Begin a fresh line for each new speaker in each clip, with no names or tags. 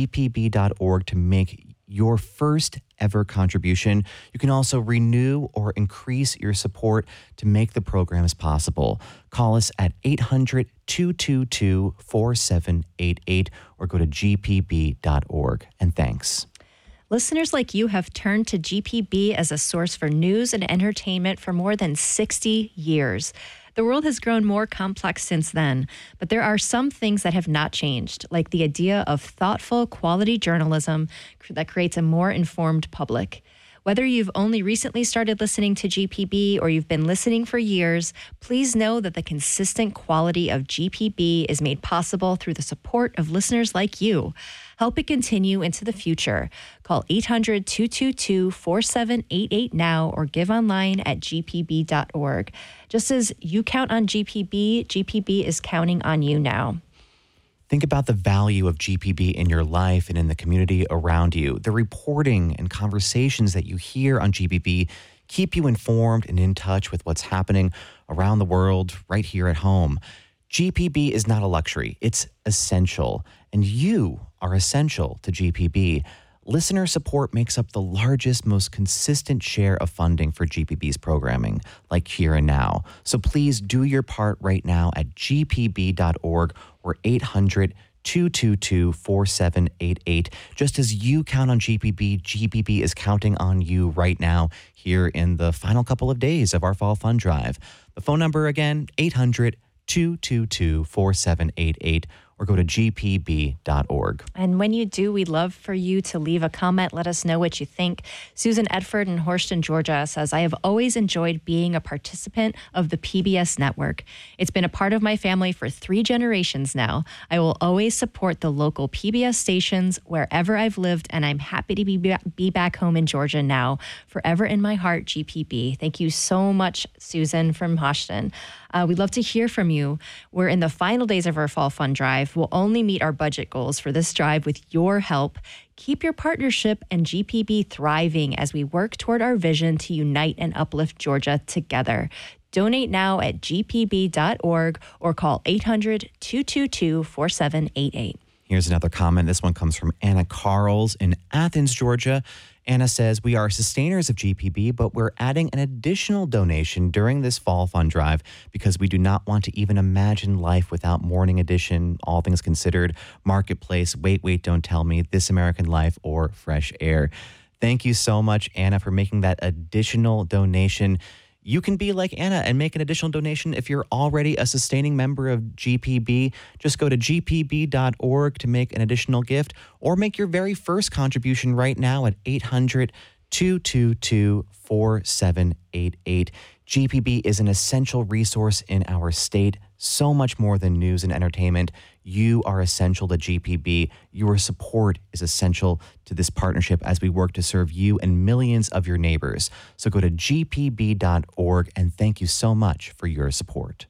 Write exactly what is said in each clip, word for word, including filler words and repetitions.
g p b dot org to make your first ever contribution. You can also renew or increase your support to make the programs possible. Call us at eight hundred, two two two, four seven eight eight or go to g p b dot org. And thanks.
Listeners like you have turned to G P B as a source for news and entertainment for more than sixty years. The world has grown more complex since then, but there are some things that have not changed, like the idea of thoughtful, quality journalism that creates a more informed public. Whether you've only recently started listening to G P B or you've been listening for years, please know that the consistent quality of G P B is made possible through the support of listeners like you. Help it continue into the future. Call eight hundred, two two two, four seven eight eight now or give online at g p b dot org. Just as you count on G P B, G P B is counting on you now.
Think about the value of G P B in your life and in the community around you. The reporting and conversations that you hear on G P B keep you informed and in touch with what's happening around the world right here at home. G P B is not a luxury. It's essential. And you are essential to G P B. Listener support makes up the largest, most consistent share of funding for G P B's programming, like Here and Now. So please do your part right now at g p b dot org or eight hundred, two two two, four seven eight eight. Just as you count on G P B, G P B is counting on you right now here in the final couple of days of our Fall Fund Drive. The phone number again, eight hundred, two two two, four seven eight eight. Or go to g p b dot org.
And when you do, we'd love for you to leave a comment. Let us know what you think. Susan Edford in Horston, Georgia says, I have always enjoyed being a participant of the P B S network. It's been a part of my family for three generations now. I will always support the local P B S stations wherever I've lived, and I'm happy to be, be back home in Georgia now. Forever in my heart, G P B. Thank you so much, Susan from Hoshton. Uh, we'd love to hear from you. We're in the final days of our Fall Fund Drive. We'll only meet our budget goals for this drive with your help. Keep your partnership and G P B thriving as we work toward our vision to unite and uplift Georgia together. Donate now at g p b dot org or call eight hundred, two two two, four seven eight eight.
Here's another comment. This one comes from Anna Carls in Athens, Georgia. Anna says, we are sustainers of G P B, but we're adding an additional donation during this Fall Fund Drive because we do not want to even imagine life without Morning Edition, All Things Considered, Marketplace, Wait, Wait, Don't Tell Me, This American Life, or Fresh Air. Thank you so much, Anna, for making that additional donation. You can be like Anna and make an additional donation if you're already a sustaining member of G P B. Just go to g p b dot org to make an additional gift or make your very first contribution right now at eight hundred, two two two, four seven eight eight. G P B is an essential resource in our state, so much more than news and entertainment. You are essential to G P B. Your support is essential to this partnership as we work to serve you and millions of your neighbors. So go to g p b dot org and thank you so much for your support.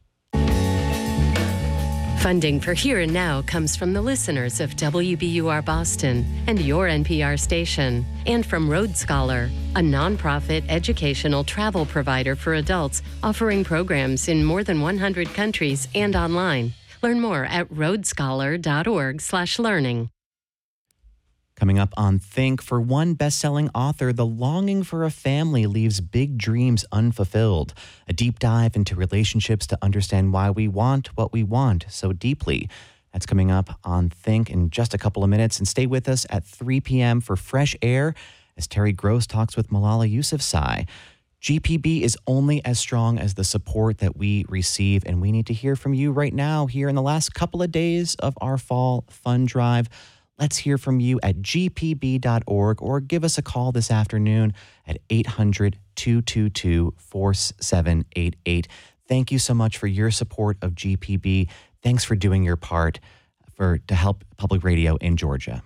Funding for Here and Now comes from the listeners of W B U R Boston and your N P R station, and from Road Scholar, a nonprofit educational travel provider for adults offering programs in more than one hundred countries and online. Learn more at road scholar dot org slash learning.
Coming up on Think, for one best-selling author, the longing for a family leaves big dreams unfulfilled. A deep dive into relationships to understand why we want what we want so deeply. That's coming up on Think in just a couple of minutes. And stay with us at three p.m. for Fresh Air as Terry Gross talks with Malala Yousafzai. G P B is only as strong as the support that we receive, and we need to hear from you right now here in the last couple of days of our Fall Fund Drive. Let's hear from you at g p b dot org or give us a call this afternoon at eight hundred, two two two, four seven eight eight. Thank you so much for your support of G P B. Thanks for doing your part for to help public radio in Georgia.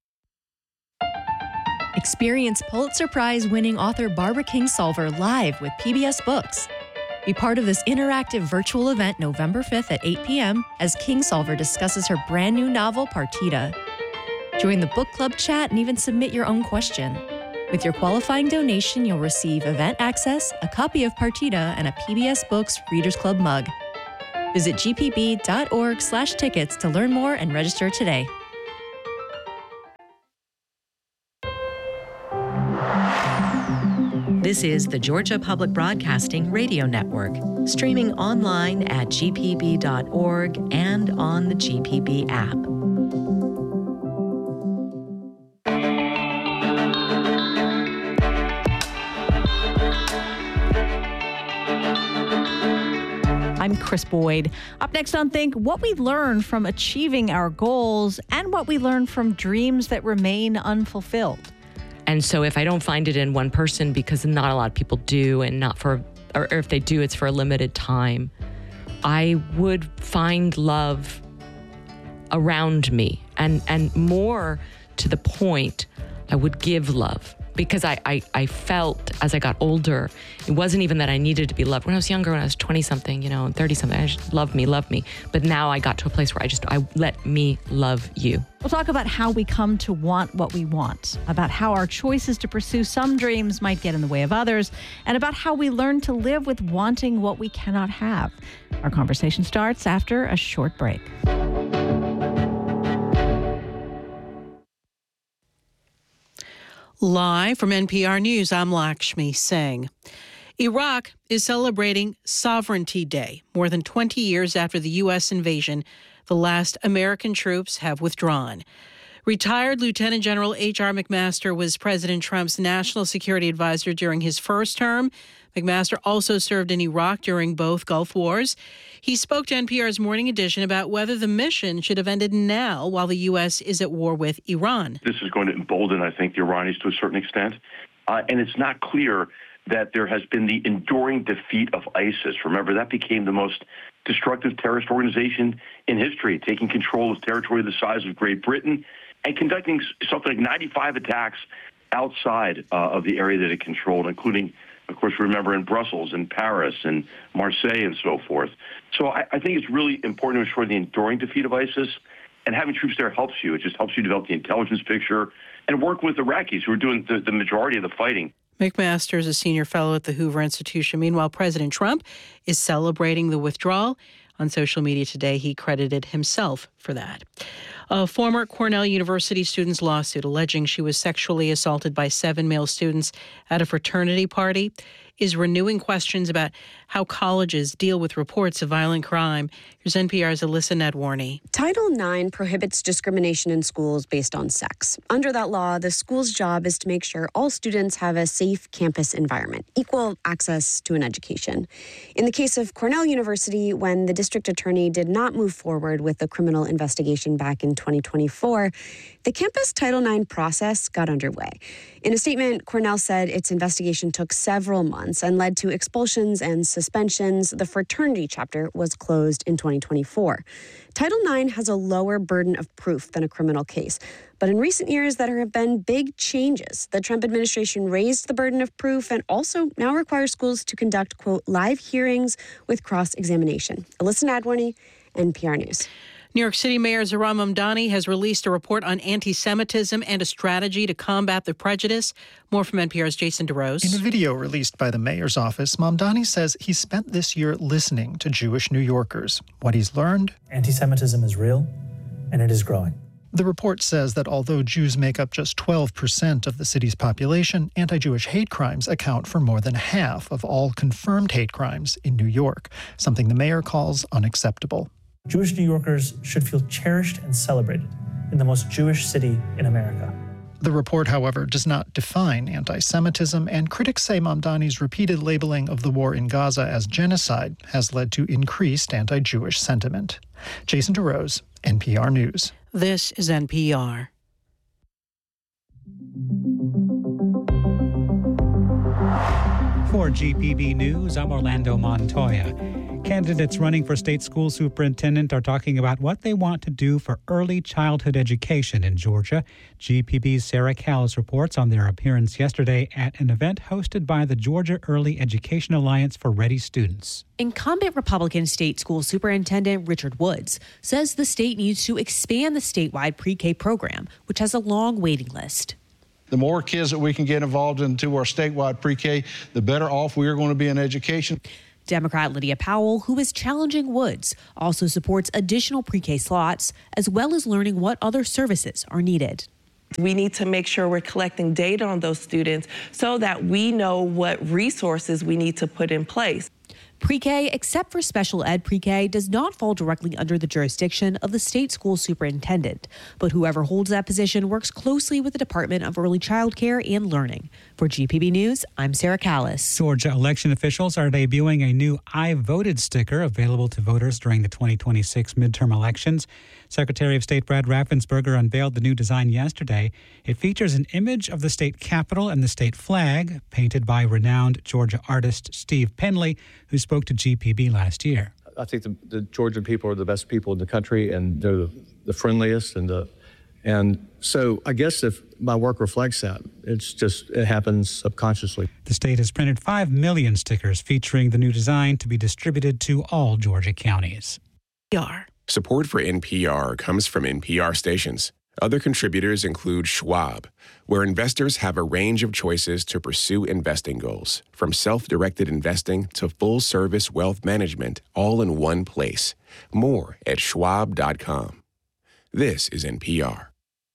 Experience Pulitzer Prize-winning author Barbara Kingsolver live with P B S Books. Be part of this interactive virtual event November fifth at eight p.m. as Kingsolver discusses her brand new novel, Partita. Join the book club chat and even submit your own question. With your qualifying donation, you'll receive event access, a copy of Partita, and a P B S Books Readers Club mug. Visit g p b dot org slash tickets to learn more and register today.
This is the Georgia Public Broadcasting Radio Network, streaming online at g p b dot org and on the G P B app.
I'm Chris Boyd. Up next on Think, what we learn from achieving our goals and what we learn from dreams that remain unfulfilled.
And so if I don't find it in one person, because not a lot of people do, and not for, or if they do, it's for a limited time, I would find love around me. And, and more to the point, I would give love. Because I, I, I felt as I got older, it wasn't even that I needed to be loved. When I was younger, when I was twenty-something, you know, thirty-something, I just love me, love me. But now I got to a place where I just, I let me love you.
We'll talk about how we come to want what we want, about how our choices to pursue some dreams might get in the way of others, and about how we learn to live with wanting what we cannot have. Our conversation starts after a short break.
Live from N P R News, I'm Lakshmi Singh. Iraq is celebrating Sovereignty Day. More than twenty years after the U S invasion, the last American troops have withdrawn. Retired Lieutenant General H R McMaster was President Trump's national security advisor during his first term. McMaster also served in Iraq during both Gulf Wars. He spoke to N P R's Morning Edition about whether the mission should have ended now while the U S is at war with Iran.
This is going to embolden, I think, the Iranians to a certain extent. Uh, and it's not clear that there has been the enduring defeat of ISIS. Remember, that became the most destructive terrorist organization in history, taking control of territory the size of Great Britain and conducting something like ninety-five attacks outside uh, of the area that it controlled, including, of course, remember in Brussels and Paris and Marseille and so forth. So I, I think it's really important to ensure the enduring defeat of ISIS, and having troops there helps you. It just helps you develop the intelligence picture and work with Iraqis who are doing the, the majority of the fighting.
McMaster is a senior fellow at the Hoover Institution. Meanwhile, President Trump is celebrating the withdrawal. On social media today, he credited himself for that. A former Cornell University student's lawsuit alleging she was sexually assaulted by seven male students at a fraternity party is renewing questions about how colleges deal with reports of violent crime. Here's N P R's Alyssa Nedwarney.
Title nine prohibits discrimination in schools based on sex. Under that law, the school's job is to make sure all students have a safe campus environment, equal access to an education. In the case of Cornell University, when the district attorney did not move forward with the criminal investigation back in twenty twenty-four, the campus Title nine process got underway. In a statement, Cornell said its investigation took several months and led to expulsions and suspensions. The fraternity chapter was closed in twenty twenty-four. Title nine has a lower burden of proof than a criminal case. But in recent years, there have been big changes. The Trump administration raised the burden of proof and also now requires schools to conduct, quote, live hearings with cross-examination. Alyssa Nadwarney, N P R News.
New York City Mayor Zohran Mamdani has released a report on anti-Semitism and a strategy to combat the prejudice. More from N P R's Jason DeRose.
In a video released by the mayor's office, Mamdani says he spent this year listening to Jewish New Yorkers. What he's learned?
Anti-Semitism is real, and it is growing.
The report says that although Jews make up just twelve percent of the city's population, anti-Jewish hate crimes account for more than half of all confirmed hate crimes in New York, something the mayor calls unacceptable.
Jewish New Yorkers should feel cherished and celebrated in the most Jewish city in America.
The report, however, does not define anti-Semitism, and critics say Mamdani's repeated labeling of the war in Gaza as genocide has led to increased anti-Jewish sentiment. Jason DeRose, N P R News.
This is N P R.
For G P B News, I'm Orlando Montoya. Candidates running for state school superintendent are talking about what they want to do for early childhood education in Georgia. G P B's Sarah Cowles reports on their appearance yesterday at an event hosted by the Georgia Early Education Alliance for Ready Students.
Incumbent Republican State School Superintendent Richard Woods says the state needs to expand the statewide pre-K program, which has a long waiting list.
The more kids that we can get involved into our statewide pre-K, the better off we are going to be in education.
Democrat Lydia Powell, who is challenging Woods, also supports additional pre-K slots, as well as learning what other services are needed.
We need to make sure we're collecting data on those students so that we know what resources we need to put in place.
Pre-K, except for special ed pre-K, does not fall directly under the jurisdiction of the state school superintendent. But whoever holds that position works closely with the Department of Early Child Care and Learning. For G P B News, I'm Sarah Callis.
Georgia election officials are debuting a new I Voted sticker available to voters during the twenty twenty-six midterm elections. Secretary of State Brad Raffensperger unveiled the new design yesterday. It features an image of the state capitol and the state flag, painted by renowned Georgia artist Steve Penley, who spoke to G P B last year.
I think the, the Georgian people are the best people in the country, and they're the, the friendliest, and the and so I guess if my work reflects that, it's just it happens subconsciously.
The state has printed five million stickers featuring the new design to be distributed to all Georgia counties.
Support for N P R comes from N P R stations. Other contributors include Schwab, where investors have a range of choices to pursue investing goals, from self-directed investing to full-service wealth management, all in one place. More at schwab dot com. This is N P R.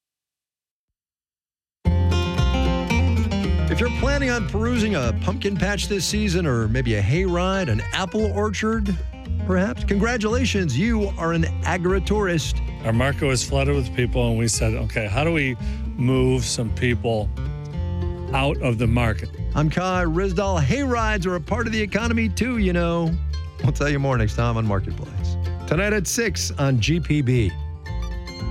If you're planning on perusing a pumpkin patch this season, or maybe a hayride, an apple orchard, perhaps, congratulations, you are an agritourist.
Our market was flooded with people, and we said, okay, how do we move some people out of the market?
I'm Kai Rizdal. Hayrides are a part of the economy too, you know. We'll tell you more next time on Marketplace. Tonight at six on G P B.